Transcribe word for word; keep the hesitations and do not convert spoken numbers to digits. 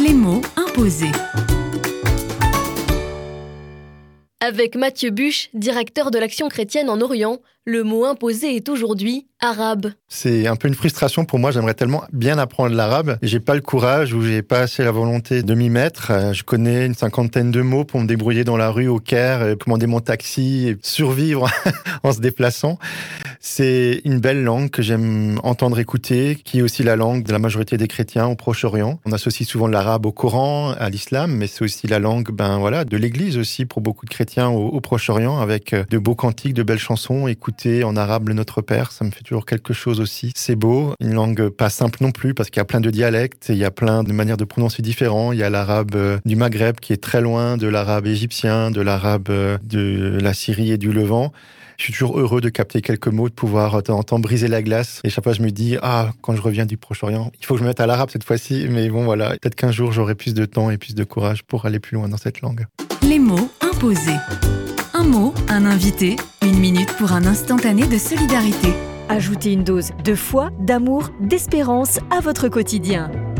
Les mots imposés. Avec Mathieu Buche, directeur de l'Action chrétienne en Orient, le mot imposé est aujourd'hui arabe. C'est un peu une frustration pour moi, j'aimerais tellement bien apprendre l'arabe. J'ai pas le courage ou j'ai pas assez la volonté de m'y mettre. Je connais une cinquantaine de mots pour me débrouiller dans la rue au Caire, commander mon taxi et survivre en se déplaçant. C'est une belle langue que j'aime entendre écouter, qui est aussi la langue de la majorité des chrétiens au Proche-Orient. On associe souvent l'arabe au Coran, à l'islam, mais c'est aussi la langue ben, voilà, de l'Église aussi pour beaucoup de chrétiens au, au Proche-Orient, avec de beaux cantiques, de belles chansons. Écouter en arabe le Notre Père, ça me fait toujours quelque chose aussi. C'est beau, une langue pas simple non plus, parce qu'il y a plein de dialectes, et il y a plein de manières de prononcer différents. Il y a l'arabe du Maghreb qui est très loin de l'arabe égyptien, de l'arabe de la Syrie et du Levant. Je suis toujours heureux de capter quelques mots, de pouvoir de temps en temps briser la glace. Et chaque fois, je me dis, ah, quand je reviens du Proche-Orient, il faut que je me mette à l'arabe cette fois-ci. Mais bon, voilà, peut-être qu'un jour, j'aurai plus de temps et plus de courage pour aller plus loin dans cette langue. Les mots imposés. Un mot, un invité, une minute pour un instantané de solidarité. Ajoutez une dose de foi, d'amour, d'espérance à votre quotidien.